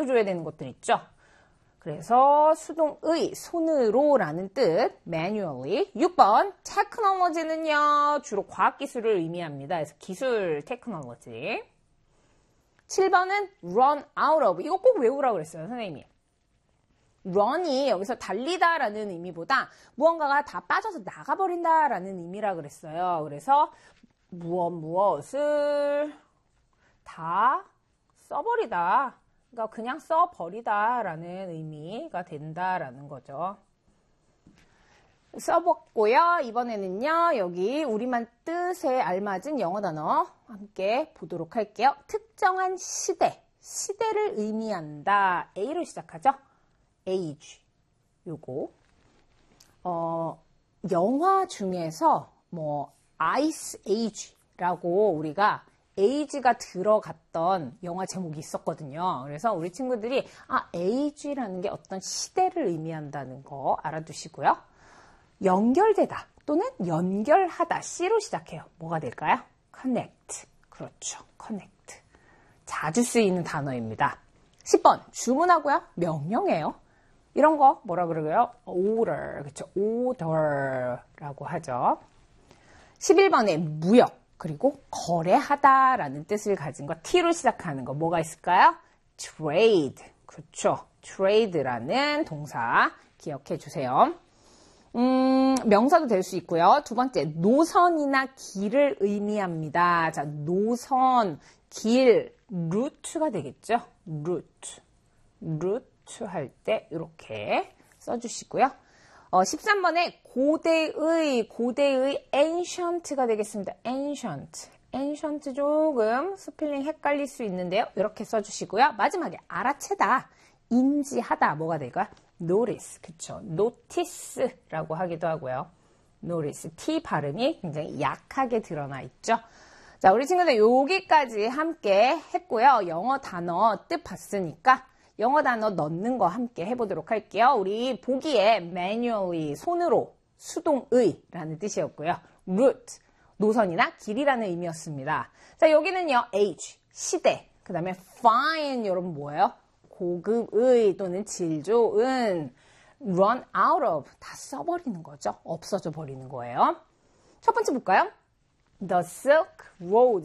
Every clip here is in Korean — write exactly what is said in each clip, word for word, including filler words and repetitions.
지켜줘야 되는 것들 있죠. 그래서 수동의, 손으로라는 뜻, manually. 육 번, technology는요, 주로 과학기술을 의미합니다. 그래서 기술, technology. 칠 번은 run out of. 이거 꼭 외우라고 그랬어요, 선생님이. run이 여기서 달리다라는 의미보다 무언가가 다 빠져서 나가버린다라는 의미라 그랬어요. 그래서 무엇 무엇을 다 써버리다. 그러니까 그냥 써버리다라는 의미가 된다라는 거죠. 써봤고요. 이번에는요. 여기 우리말 뜻에 알맞은 영어 단어 함께 보도록 할게요. 특정한 시대, 시대를 의미한다. A로 시작하죠. age. 요거. 어, 영화 중에서 뭐 Ice Age라고 우리가 age가 들어갔던 영화 제목이 있었거든요. 그래서 우리 친구들이 아, age라는 게 어떤 시대를 의미한다는 거 알아두시고요. 연결되다 또는 연결하다. C로 시작해요. 뭐가 될까요? connect. 그렇죠. connect. 자주 쓰이는 단어입니다. 십 번 주문하고요. 명령해요. 이런 거 뭐라 그러고요? order. 그렇죠. order라고 하죠. 십일 번에 무역. 그리고 거래하다라는 뜻을 가진 거 T로 시작하는 거 뭐가 있을까요? trade. 그렇죠. trade라는 동사 기억해 주세요. 음, 명사도 될 수 있고요. 두 번째, 노선이나 길을 의미합니다. 자, 노선, 길, 루트가 되겠죠? 루트. 루트 할 때 이렇게 써주시고요. 어, 십삼 번에 고대의, 고대의 ancient가 되겠습니다. ancient. ancient 조금 스펠링 헷갈릴 수 있는데요. 이렇게 써주시고요. 마지막에 알아채다, 인지하다. 뭐가 될까요? notice. 그쵸. notice라고 하기도 하고요. notice. T 발음이 굉장히 약하게 드러나 있죠. 자, 우리 친구들 여기까지 함께 했고요. 영어 단어 뜻 봤으니까 영어 단어 넣는 거 함께 해보도록 할게요. 우리 보기에 manually, 손으로, 수동의 라는 뜻이었고요. route, 노선이나 길이라는 의미였습니다. 자, 여기는요, age, 시대, 그 다음에 fine, 여러분 뭐예요? 고급의 또는 질 좋은, run out of, 다 써버리는 거죠. 없어져 버리는 거예요. 첫 번째 볼까요? The Silk Road,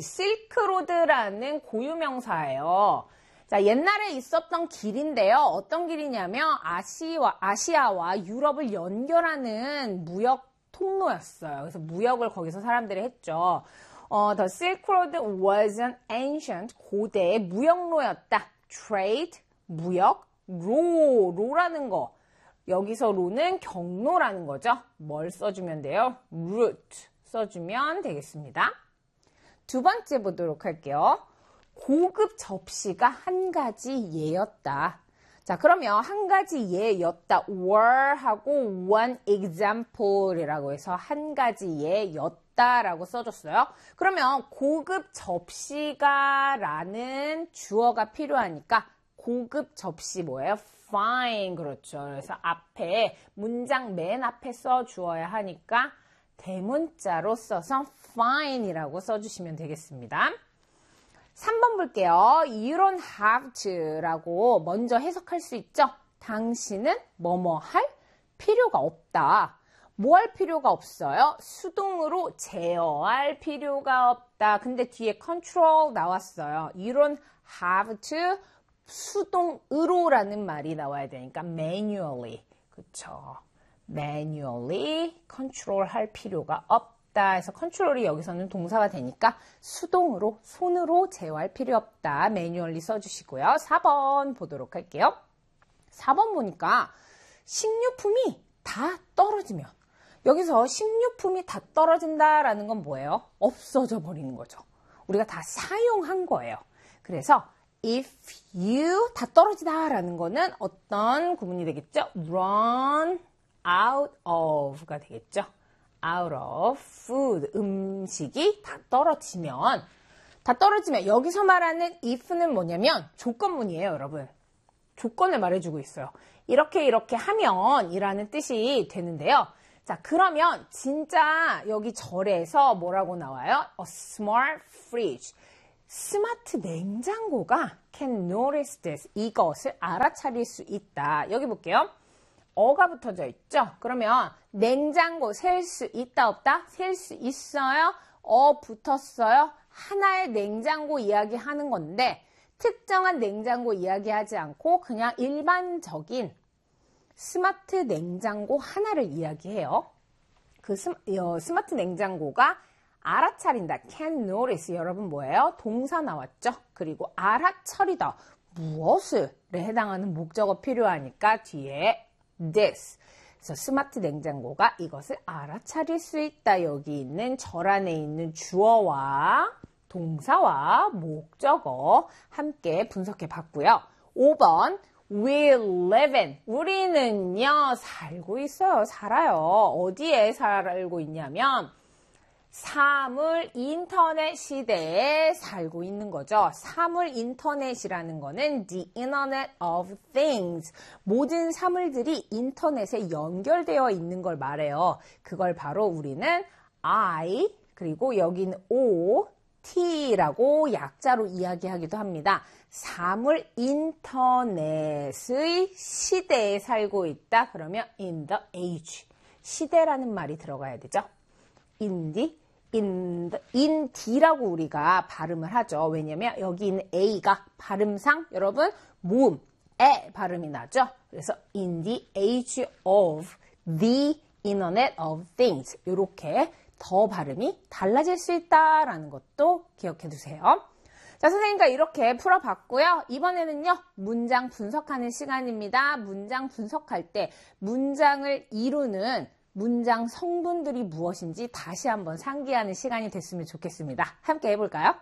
실크로드라는 고유명사예요. 자, 옛날에 있었던 길인데요. 어떤 길이냐면 아시와, 아시아와 유럽을 연결하는 무역 통로였어요. 그래서 무역을 거기서 사람들이 했죠. 어, The Silk Road was an ancient, 고대의 무역로였다. Trade, 무역, row, row라는 거. 여기서 row는 경로라는 거죠. 뭘 써주면 돼요? route 써주면 되겠습니다. 두 번째 보도록 할게요. 고급 접시가 한 가지 예였다. 자, 그러면 한 가지 예였다. were 하고 one example이라고 해서 한 가지 예였다라고 써줬어요. 그러면 고급 접시가 라는 주어가 필요하니까 고급 접시 뭐예요? fine. 그렇죠. 그래서 앞에 문장 맨 앞에 써주어야 하니까 대문자로 써서 fine이라고 써주시면 되겠습니다. 삼 번 볼게요. You don't have to라고 먼저 해석할 수 있죠. 당신은 뭐뭐 할 필요가 없다. 뭐 할 필요가 없어요? 수동으로 제어할 필요가 없다. 근데 뒤에 control 나왔어요. You don't have to 수동으로라는 말이 나와야 되니까 manually. 그쵸. manually control 할 필요가 없다. 해서 컨트롤이 여기서는 동사가 되니까 수동으로, 손으로 제어할 필요 없다. 매뉴얼리 써주시고요. 사 번 보도록 할게요. 사 번 보니까 식료품이 다 떨어지면, 여기서 식료품이 다 떨어진다라는 건 뭐예요? 없어져 버리는 거죠. 우리가 다 사용한 거예요. 그래서 if you 다 떨어지다라는 거는 어떤 구문이 되겠죠? run out of가 되겠죠. out of food, 음식이 다 떨어지면, 다 떨어지면 여기서 말하는 if는 뭐냐면 조건문이에요, 여러분. 조건을 말해주고 있어요. 이렇게 이렇게 하면 이라는 뜻이 되는데요. 자, 그러면 진짜 여기 절에서 뭐라고 나와요? A smart fridge. 스마트 냉장고가 can notice this. 이것을 알아차릴 수 있다. 여기 볼게요. 어가 붙어져 있죠? 그러면 냉장고 셀 수 있다 없다? 셀 수 있어요? 어 붙었어요? 하나의 냉장고 이야기하는 건데 특정한 냉장고 이야기하지 않고 그냥 일반적인 스마트 냉장고 하나를 이야기해요. 그 스, 어, 스마트 냉장고가 알아차린다. can notice. 여러분 뭐예요? 동사 나왔죠? 그리고 알아차리다. 무엇을? 에 해당하는 목적어 필요하니까 뒤에 this. 그래서 스마트 냉장고가 이것을 알아차릴 수 있다. 여기 있는 절 안에 있는 주어와 동사와 목적어 함께 분석해 봤고요. 오 번 We live in. 우리는요 살고 있어요. 살아요. 어디에 살고 있냐면 사물 인터넷 시대에 살고 있는 거죠. 사물 인터넷이라는 거는 the internet of things. 모든 사물들이 인터넷에 연결되어 있는 걸 말해요. 그걸 바로 우리는 I 그리고 여기는 O, T라고 약자로 이야기하기도 합니다. 사물 인터넷의 시대에 살고 있다. 그러면 in the age. 시대라는 말이 들어가야 되죠. in the in, the, in D라고 우리가 발음을 하죠. 왜냐면 여기 있는 A가 발음상 여러분 모음, 에 발음이 나죠. 그래서 in the age of the internet of things 이렇게 더 발음이 달라질 수 있다라는 것도 기억해 두세요. 자, 선생님과 이렇게 풀어봤고요. 이번에는요, 문장 분석하는 시간입니다. 문장 분석할 때 문장을 이루는 문장 성분들이 무엇인지 다시 한번 상기하는 시간이 됐으면 좋겠습니다. 함께 해볼까요?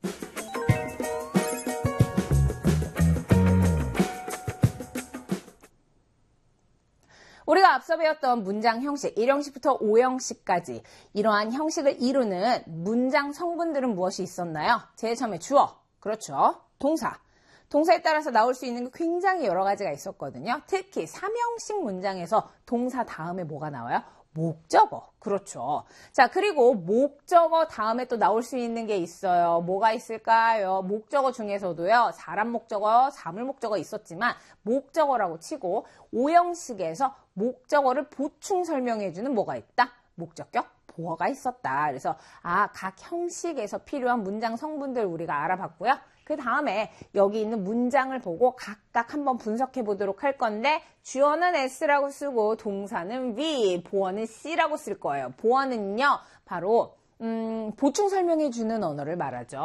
우리가 앞서 배웠던 문장 형식, 일 형식부터 오 형식까지 이러한 형식을 이루는 문장 성분들은 무엇이 있었나요? 제일 처음에 주어, 그렇죠. 동사. 동사에 따라서 나올 수 있는 게 굉장히 여러 가지가 있었거든요. 특히 삼 형식 문장에서 동사 다음에 뭐가 나와요? 목적어. 그렇죠. 자, 그리고 목적어 다음에 또 나올 수 있는 게 있어요. 뭐가 있을까요? 목적어 중에서도요. 사람 목적어, 사물 목적어 있었지만 목적어라고 치고 오 형식에서 목적어를 보충 설명해주는 뭐가 있다? 목적격 보어가 있었다. 그래서 아, 각 형식에서 필요한 문장 성분들 우리가 알아봤고요. 그 다음에 여기 있는 문장을 보고 각각 한번 분석해 보도록 할 건데 주어는 S라고 쓰고 동사는 V, 보어는 C라고 쓸 거예요. 보어는요, 바로 음, 보충 설명해 주는 언어를 말하죠.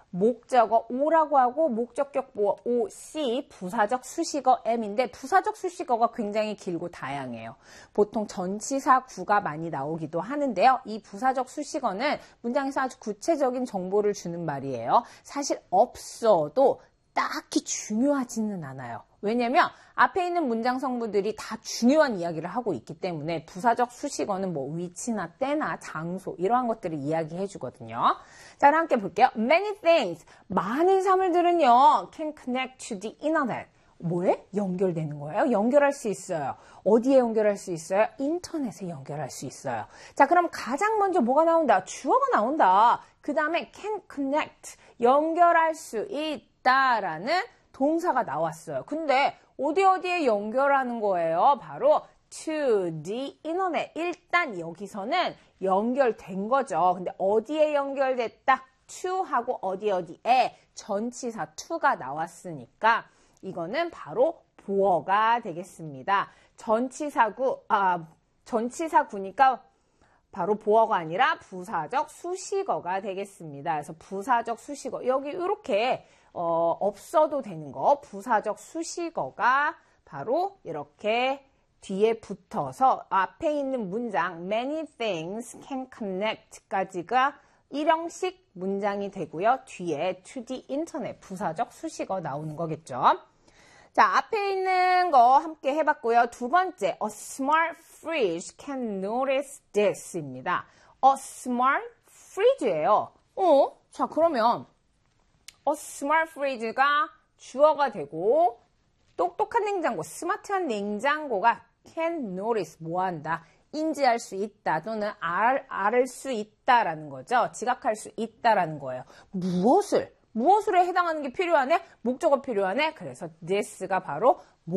목적어 O라고 하고 목적격 보어 O, C, 부사적 수식어 M인데 부사적 수식어가 굉장히 길고 다양해요. 보통 전치사 구가 많이 나오기도 하는데요. 이 부사적 수식어는 문장에서 아주 구체적인 정보를 주는 말이에요. 사실 없어도 딱히 중요하지는 않아요. 왜냐면 앞에 있는 문장 성분들이 다 중요한 이야기를 하고 있기 때문에 부사적 수식어는 뭐 위치나 때나 장소 이러한 것들을 이야기해 주거든요. 자, 함께 볼게요. Many things. 많은 사물들은요. can connect to the internet. 뭐에? 연결되는 거예요. 연결할 수 있어요. 어디에 연결할 수 있어요? 인터넷에 연결할 수 있어요. 자, 그럼 가장 먼저 뭐가 나온다? 주어가 나온다. 그 다음에 can connect. 연결할 수 있다라는 동사가 나왔어요. 근데 어디 어디에 연결하는 거예요? 바로 to the internet. 일단 여기서는 연결된 거죠. 근데 어디에 연결됐다? to 하고 어디 어디에 전치사 to가 나왔으니까 이거는 바로 보어가 되겠습니다. 전치사구, 아, 전치사구니까 바로 보어가 아니라 부사적 수식어가 되겠습니다. 그래서 부사적 수식어, 여기 이렇게 어, 없어도 되는 거, 부사적 수식어가 바로 이렇게 뒤에 붙어서 앞에 있는 문장 many things can connect까지가 일형식 문장이 되고요. 뒤에 to the internet 부사적 수식어 나오는 거겠죠. 자, 앞에 있는 거 함께 해봤고요. 두 번째, a smart fridge can notice this입니다. a smart fridge예요. 어? 자, 그러면 a smart fridge가 주어가 되고 똑똑한 냉장고, 스마트한 냉장고가 can notice, 뭐한다? 인지할 수 있다 또는 알, 알 수 있다라는 거죠. 지각할 수 있다라는 거예요. 무엇을? 무엇으로 해당하는 게 필요하네? 목적어 필요하네? 그래서 this가 바로